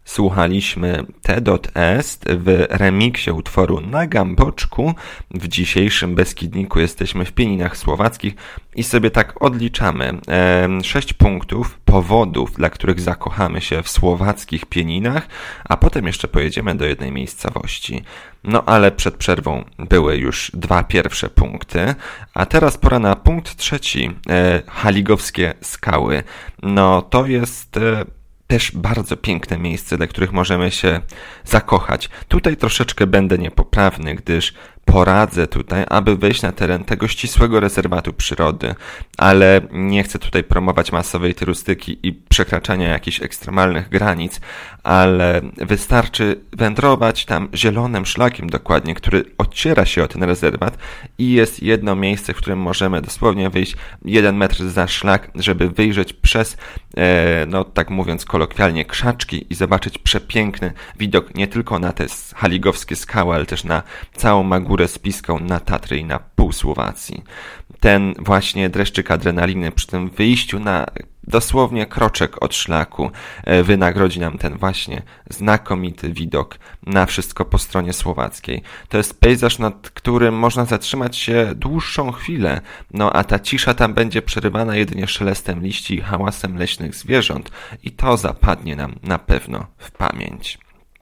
Słuchaliśmy Te dot est w remiksie utworu Na Gamboczku. W dzisiejszym Beskidniku jesteśmy w Pieninach Słowackich i sobie tak odliczamy 6 punktów powodów, dla których zakochamy się w słowackich Pieninach, a potem jeszcze pojedziemy do jednej miejscowości. No ale przed przerwą były już 2 pierwsze punkty, a teraz pora na punkt 3. Haligowskie skały. No to jest też bardzo piękne miejsce, dla których możemy się zakochać. Tutaj troszeczkę będę niepoprawny, gdyż poradzę tutaj, aby wejść na teren tego ścisłego rezerwatu przyrody, ale nie chcę tutaj promować masowej turystyki i przekraczania jakichś ekstremalnych granic, ale wystarczy wędrować tam zielonym szlakiem dokładnie, który ociera się o ten rezerwat i jest jedno miejsce, w którym możemy dosłownie wyjść 1 metr za szlak, żeby wyjrzeć przez, no tak mówiąc kolokwialnie, krzaczki i zobaczyć przepiękny widok nie tylko na te haligowskie skały, ale też na całą Magórę Spiską, na Tatry i na pół Słowacji. Ten właśnie dreszczyk adrenaliny przy tym wyjściu na dosłownie kroczek od szlaku wynagrodzi nam ten właśnie znakomity widok na wszystko po stronie słowackiej. To jest pejzaż, nad którym można zatrzymać się dłuższą chwilę, no a ta cisza tam będzie przerywana jedynie szelestem liści i hałasem leśnych zwierząt i to zapadnie nam na pewno w pamięć.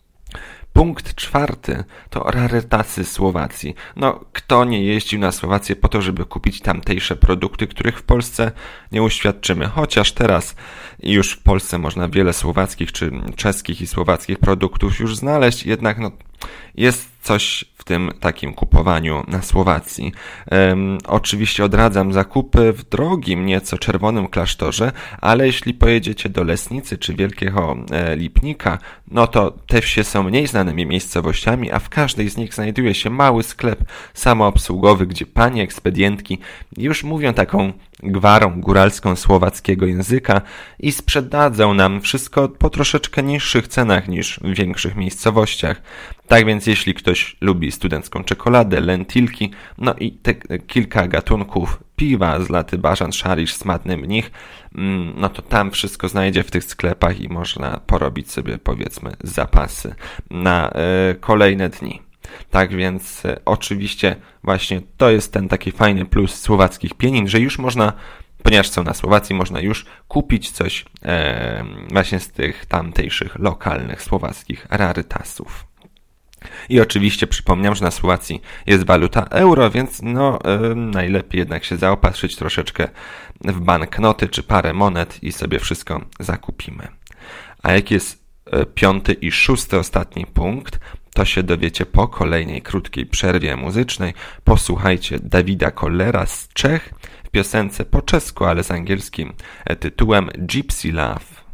Punkt 4 to rarytasy Słowacji. No, kto nie jeździł na Słowację po to, żeby kupić tamtejsze produkty, których w Polsce nie uświadczymy. Chociaż teraz już w Polsce można wiele słowackich czy czeskich i słowackich produktów już znaleźć, jednak no, jest coś w tym takim kupowaniu na Słowacji. Oczywiście odradzam zakupy w drogim nieco Czerwonym Klasztorze, ale jeśli pojedziecie do Lesnicy czy Wielkiego Lipnika, no to te wsie są mniej znanymi miejscowościami, a w każdej z nich znajduje się mały sklep samoobsługowy, gdzie panie ekspedientki już mówią taką gwarą góralską słowackiego języka i sprzedadzą nam wszystko po troszeczkę niższych cenach niż w większych miejscowościach. Tak więc jeśli ktoś lubi studencką czekoladę, lentilki, no i te kilka gatunków piwa z laty Bażan Szarisz, Smatny Mnich, no to tam wszystko znajdzie w tych sklepach i można porobić sobie, powiedzmy, zapasy na kolejne dni. Tak więc oczywiście właśnie to jest ten taki fajny plus słowackich Pienin, że już można, ponieważ są na Słowacji, można już kupić coś właśnie z tych tamtejszych lokalnych słowackich rarytasów. I oczywiście przypomniałem, że na Słowacji jest waluta euro, więc no najlepiej jednak się zaopatrzyć troszeczkę w banknoty czy parę monet i sobie wszystko zakupimy. A jaki jest 5. i 6. ostatni punkt, to się dowiecie po kolejnej krótkiej przerwie muzycznej. Posłuchajcie Dawida Kollera z Czech w piosence po czesku, ale z angielskim tytułem Gypsy Love.